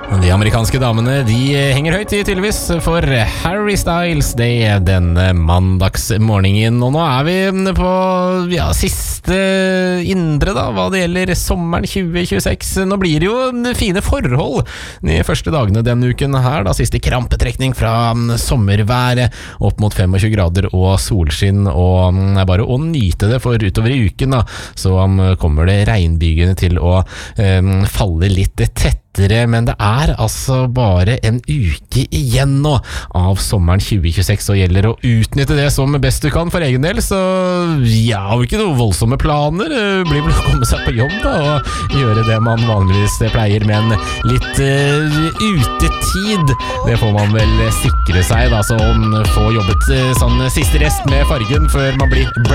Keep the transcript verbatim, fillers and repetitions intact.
De amerikanske damene, de henger høyt i tydeligvis for Harry Styles Day denne mandagsmorgenen. Og nå er vi på ja, siste indre da, hva det gjelder sommeren tjue tjueseks. Nå blir det jo fine forhold de første dagene denne uken her, da siste krampetrekning fra sommerværet opp mot tjuefem grader og solskinn, og det er bare å nyte det, for utover i uken da, så kommer det regnbygene til å um, falle litt tett. Men det er altså bare en uke igjen nå av sommeren tjue tjueseks, og gjelder å utnytte det som best du kan for egen del. Så ja, har ikke noen voldsomme planer. Det blir vel å komme seg på jobb da, og gjøre det man vanligvis pleier, med en litt uh, utetid. Det får man vel sikre seg da, så få jobbet uh, sånn siste rest med fargen før man blir